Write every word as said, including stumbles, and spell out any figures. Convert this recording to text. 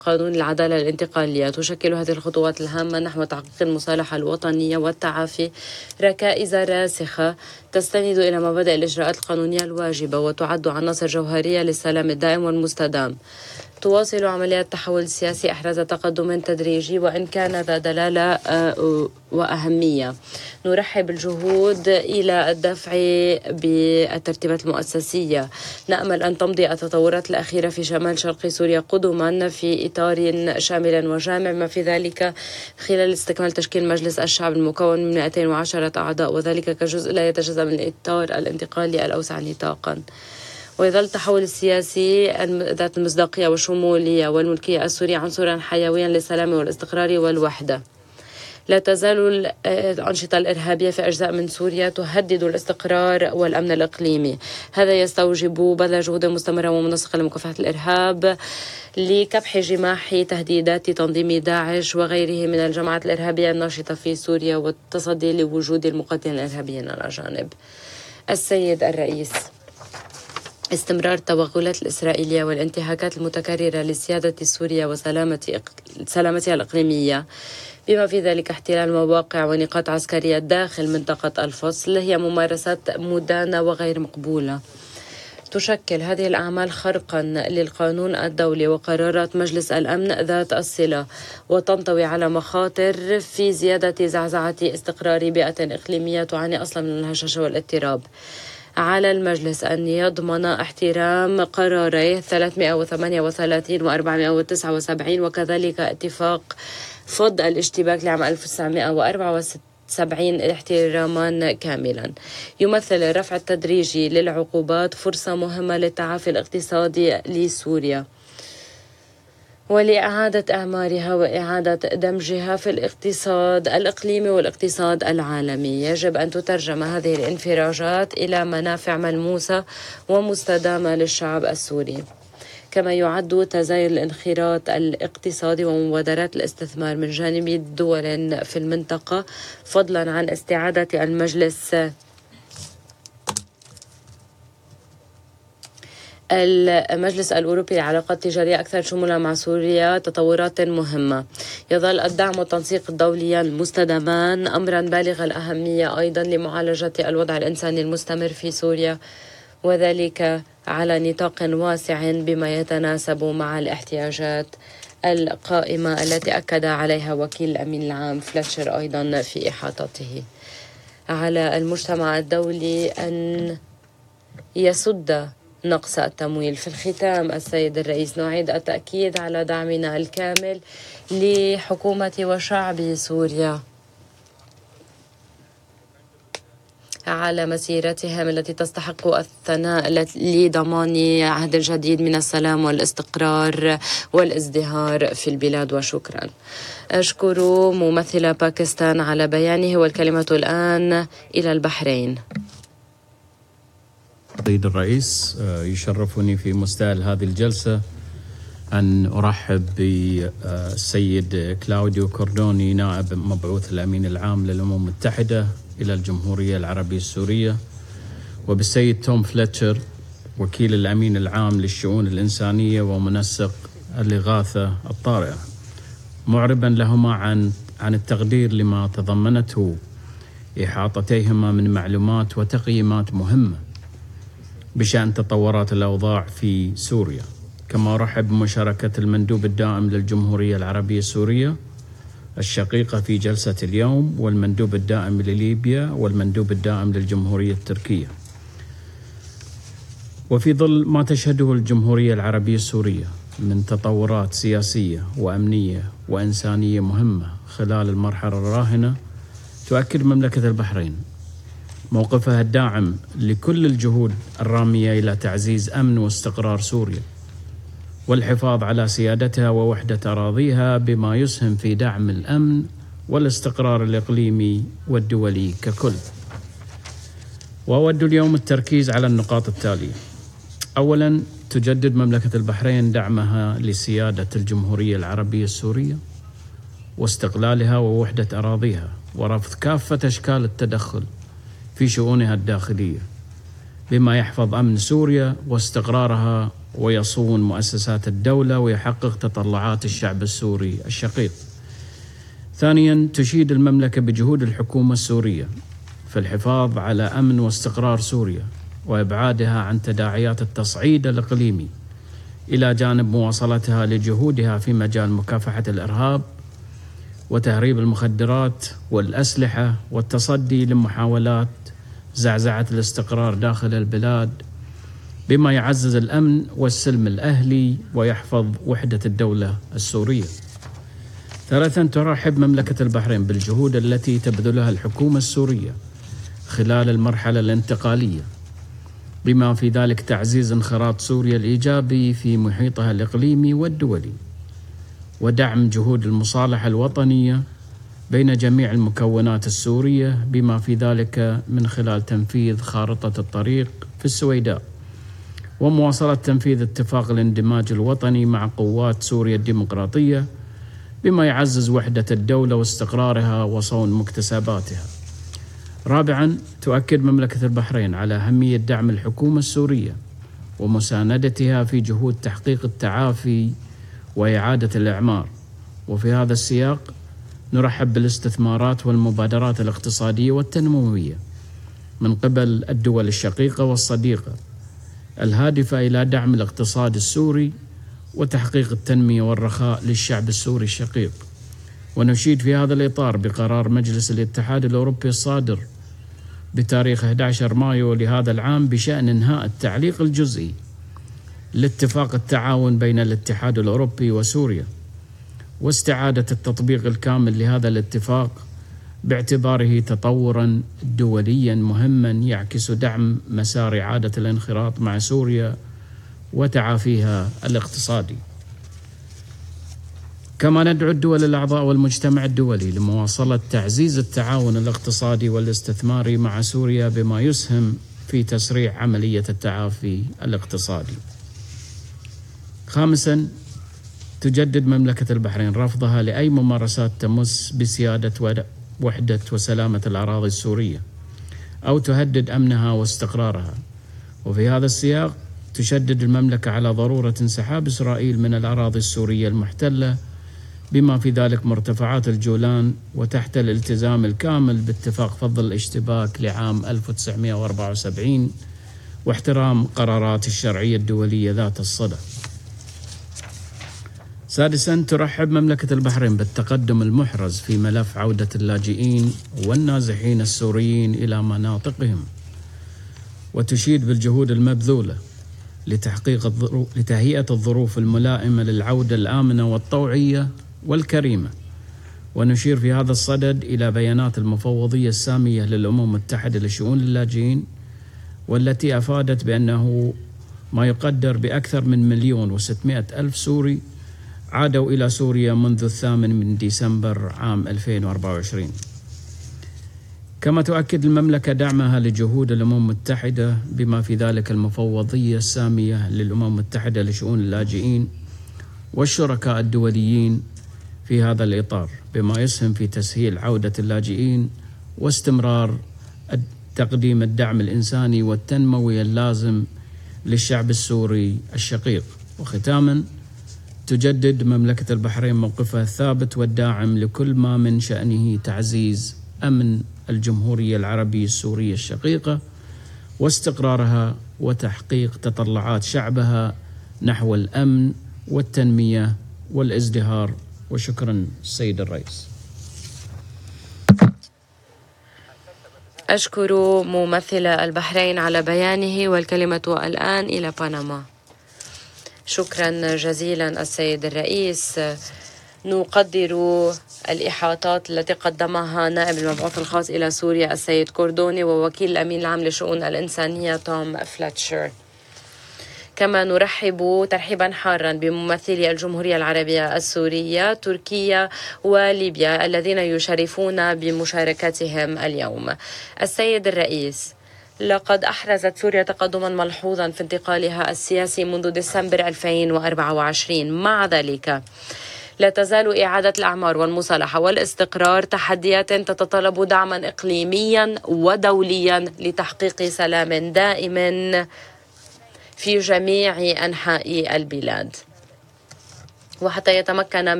قانون العدالة الانتقالية. تشكل هذه الخطوات الهامة نحو تحقيق المصالحة الوطنية والتعافي ركائز راسخة تستند إلى مبادئ الإجراءات القانونية الواجبة، وتعد عناصر جوهرية للسلام الدائم والمستدام. تواصل عمليات التحول السياسي إحراز تقدم تدريجي وإن كان ذا دلالة وأهمية. نرحب بالجهود إلى الدفع بالترتيبات المؤسسية. نأمل أن تمضي التطورات الأخيرة في شمال شرق سوريا قدما في إطار شامل وجامع، ما في ذلك خلال استكمال تشكيل مجلس الشعب المكون من مئتين وعشرة أعضاء، وذلك كجزء لا يتجزأ من الإطار الانتقالي الأوسع نطاقا. ويظل التحول السياسي ذات المصداقية والشمولية والملكية السورية عنصرا حيويا للسلام والاستقرار والوحدة. لا تزال الأنشطة الإرهابية في أجزاء من سوريا تهدد الاستقرار والأمن الإقليمي. هذا يستوجب بذل جهود مستمرة ومنسقة لمكافحة الإرهاب لكبح جماح تهديدات تنظيم داعش وغيره من الجماعات الإرهابية الناشطة في سوريا، والتصدي لوجود المقاتلين الإرهابيين الأجانب. السيد الرئيس، استمرار التوغلات الإسرائيلية والانتهاكات المتكررة لسيادة سوريا وسلامة سلامتها الإقليمية، بما في ذلك احتلال مواقع ونقاط عسكرية داخل منطقة الفصل، هي ممارسات مدانة وغير مقبولة. تشكل هذه الأعمال خرقا للقانون الدولي وقرارات مجلس الأمن ذات الصلة، وتنطوي على مخاطر في زيادة زعزعة استقرار بيئة إقليمية تعاني أصلا من الهشاشة والاضطراب. على المجلس أن يضمن احترام قراري ثلاثمئة وثمانية وثلاثين وأربعمئة وتسعة وسبعين وكذلك اتفاق فض الاشتباك لعام ألف وتسعمئة وأربعة وسبعين احتراما كاملا. يمثل الرفع التدريجي للعقوبات فرصة مهمة للتعافي الاقتصادي لسوريا ولإعادة أعمارها وإعادة دمجها في الاقتصاد الإقليمي والاقتصاد العالمي. يجب أن تترجم هذه الانفراجات إلى منافع ملموسة ومستدامة للشعب السوري. كما يعد تزايد الانخراط الاقتصادي ومبادرات الاستثمار من جانب دول في المنطقة، فضلا عن استعادة المجلس المجلس الأوروبي للعلاقات التجارية أكثر شمولا مع سوريا، تطورات مهمة. يظل الدعم والتنسيق الدولي المستدامان أمرا بالغ الأهمية أيضا لمعالجة الوضع الإنساني المستمر في سوريا، وذلك على نطاق واسع بما يتناسب مع الاحتياجات القائمة التي أكد عليها وكيل الأمين العام فلتشر أيضا في إحاطته. على المجتمع الدولي أن يسد نقص التمويل. في الختام السيد الرئيس، نعيد التأكيد على دعمنا الكامل لحكومة وشعب سوريا على مسيرتهم التي تستحق الثناء لضمان عهد جديد من السلام والاستقرار والازدهار في البلاد. وشكرا. أشكر ممثل باكستان على بيانه، والكلمة الآن إلى البحرين. سيد الرئيس، يشرفني في مستهل هذه الجلسة أن أرحب بالسيد كلاوديو كوردوني، نائب مبعوث الأمين العام للأمم المتحدة إلى الجمهورية العربية السورية، وبالسيد توم فلتشر، وكيل الأمين العام للشؤون الإنسانية ومنسق الإغاثة الطارئة، معربا لهما عن عن التقدير لما تضمنته إحاطتيهما من معلومات وتقييمات مهمة بشأن تطورات الأوضاع في سوريا. كما أرحب بمشاركة المندوب الدائم للجمهورية العربية السورية الشقيقة في جلسة اليوم، والمندوب الدائم لليبيا، والمندوب الدائم للجمهورية التركية. وفي ظل ما تشهده الجمهورية العربية السورية من تطورات سياسية وأمنية وإنسانية مهمة خلال المرحلة الراهنة، تؤكد مملكة البحرين موقفها الداعم لكل الجهود الرامية إلى تعزيز أمن واستقرار سوريا والحفاظ على سيادتها ووحدة أراضيها، بما يسهم في دعم الأمن والاستقرار الإقليمي والدولي ككل. وأود اليوم التركيز على النقاط التالية. أولاً، تجدد مملكة البحرين دعمها لسيادة الجمهورية العربية السورية واستقلالها ووحدة أراضيها، ورفض كافة أشكال التدخل في شؤونها الداخلية، بما يحفظ أمن سوريا واستقرارها ويصون مؤسسات الدولة ويحقق تطلعات الشعب السوري الشقيق. ثانياً، تشيد المملكة بجهود الحكومة السورية في الحفاظ على أمن واستقرار سوريا وإبعادها عن تداعيات التصعيد الإقليمي، إلى جانب مواصلتها لجهودها في مجال مكافحة الإرهاب وتهريب المخدرات والأسلحة والتصدي لمحاولات زعزعة الاستقرار داخل البلاد، بما يعزز الأمن والسلم الأهلي ويحفظ وحدة الدولة السورية. ثالثاً، ترحب مملكة البحرين بالجهود التي تبذلها الحكومة السورية خلال المرحلة الانتقالية، بما في ذلك تعزيز انخراط سوريا الإيجابي في محيطها الإقليمي والدولي، ودعم جهود المصالحة الوطنية بين جميع المكونات السورية، بما في ذلك من خلال تنفيذ خارطة الطريق في السويداء، ومواصلة تنفيذ اتفاق الاندماج الوطني مع قوات سوريا الديمقراطية، بما يعزز وحدة الدولة واستقرارها وصون مكتسباتها. رابعاً، تؤكد مملكة البحرين على أهمية دعم الحكومة السورية ومساندتها في جهود تحقيق التعافي وإعادة الإعمار، وفي هذا السياق نرحب بالاستثمارات والمبادرات الاقتصادية والتنموية من قبل الدول الشقيقة والصديقة الهادفة إلى دعم الاقتصاد السوري وتحقيق التنمية والرخاء للشعب السوري الشقيق. ونشيد في هذا الإطار بقرار مجلس الاتحاد الأوروبي الصادر بتاريخ أحد عشر مايو لهذا العام بشأن إنهاء التعليق الجزئي لاتفاق التعاون بين الاتحاد الأوروبي وسوريا، واستعادة التطبيق الكامل لهذا الاتفاق باعتباره تطوراً دولياً مهماً يعكس دعم مسار إعادة الانخراط مع سوريا وتعافيها الاقتصادي. كما ندعو الدول الأعضاء والمجتمع الدولي لمواصلة تعزيز التعاون الاقتصادي والاستثماري مع سوريا، بما يسهم في تسريع عملية التعافي الاقتصادي. خامساً، تجدد مملكة البحرين رفضها لأي ممارسات تمس بسيادة وحدة وسلامة الأراضي السورية أو تهدد أمنها واستقرارها. وفي هذا السياق تشدد المملكة على ضرورة انسحاب إسرائيل من الأراضي السورية المحتلة، بما في ذلك مرتفعات الجولان، وتحت الالتزام الكامل باتفاق فض الاشتباك لعام ألف وتسعمائة وأربعة وسبعين واحترام قرارات الشرعية الدولية ذات الصدى. سادساً، ترحب مملكة البحرين بالتقدم المحرز في ملف عودة اللاجئين والنازحين السوريين إلى مناطقهم، وتشيد بالجهود المبذولة لتحقيق الظروف لتهيئة الظروف الملائمة للعودة الآمنة والطوعية والكريمة. ونشير في هذا الصدد إلى بيانات المفوضية السامية للأمم المتحدة لشؤون اللاجئين، والتي أفادت بأنه ما يقدر بأكثر من مليون وستمائة ألف سوري عادوا إلى سوريا منذ الثامن من ديسمبر عام ألفين وأربعة وعشرين. كما تؤكد المملكة دعمها لجهود الأمم المتحدة، بما في ذلك المفوضية السامية للأمم المتحدة لشؤون اللاجئين والشركاء الدوليين في هذا الإطار، بما يسهم في تسهيل عودة اللاجئين واستمرار تقديم الدعم الإنساني والتنموي اللازم للشعب السوري الشقيق. وختاماً، تجدد مملكة البحرين موقفها الثابت والداعم لكل ما من شأنه تعزيز أمن الجمهورية العربية السورية الشقيقة واستقرارها وتحقيق تطلعات شعبها نحو الأمن والتنمية والازدهار. وشكرا السيد الرئيس. أشكر ممثل البحرين على بيانه، والكلمة الآن إلى بنما. شكرا جزيلا السيد الرئيس. نقدر الإحاطات التي قدمها نائب المبعوث الخاص إلى سوريا السيد كوردوني ووكيل الأمين العام لشؤون الإنسانية توم فلتشر. كما نرحب ترحيبا حارا بممثلي الجمهورية العربية السورية، تركيا وليبيا الذين يشرفون بمشاركتهم اليوم. السيد الرئيس، لقد أحرزت سوريا تقدما ملحوظا في انتقالها السياسي منذ ديسمبر ألفين وأربعة وعشرين. مع ذلك لا تزال إعادة الأعمار والمصالحة والاستقرار تحديات تتطلب دعما إقليميا ودوليا لتحقيق سلام دائم في جميع أنحاء البلاد، وحتى يتمكن